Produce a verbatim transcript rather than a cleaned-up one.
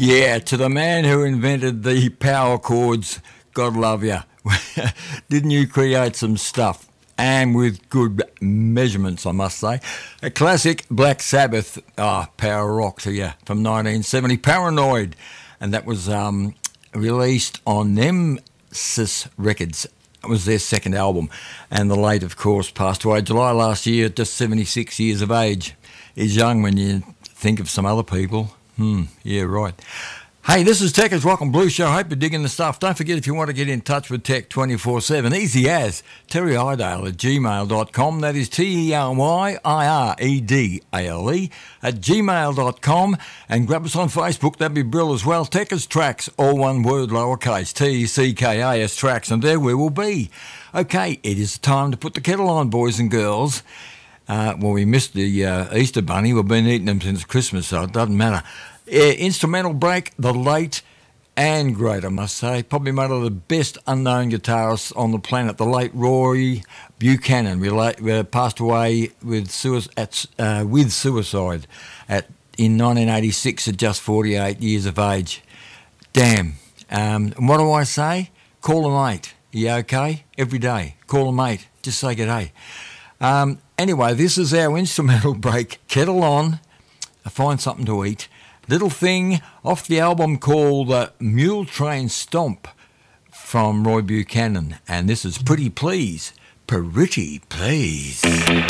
Yeah, to the man who invented the power chords, God love you. Didn't you create some stuff? And with good measurements, I must say. A classic Black Sabbath oh, power rock to you from nineteen seventy, Paranoid. And that was um, released on Nemesis Records. It was their second album. And the late, of course, passed away July last year, just seventy-six years of age. He's young when you think of some other people. Hmm, yeah, right. Hey, this is Tech's Rock and Blues Show. Hope you're digging the stuff. Don't forget, if you want to get in touch with Tech twenty-four seven, easy as Terry Idale at gmail dot com. That is T E R Y I R E D A L E at gmail dot com. And grab us on Facebook. That'd be brill as well. Tech's Tracks, all one word, lowercase, T E C K A S Tracks. And there we will be. Okay, it is time to put the kettle on, boys and girls. Uh, well, we missed the uh, Easter Bunny. We've been eating them since Christmas, so it doesn't matter. Uh, instrumental break, the late and great, I must say, probably one of the best unknown guitarists on the planet, the late Roy Buchanan, relate, uh, passed away with, sui- at, uh, with suicide at in nineteen eighty-six at just forty-eight years of age. Damn. Um, and what do I say? Call a mate. You okay? Every day. Call a mate. Just say good day. Um, anyway, this is our instrumental break. Kettle on. Find something to eat. Little thing off the album called uh, Mule Train Stomp from Roy Buchanan. And this is Pretty Please. Pretty Please.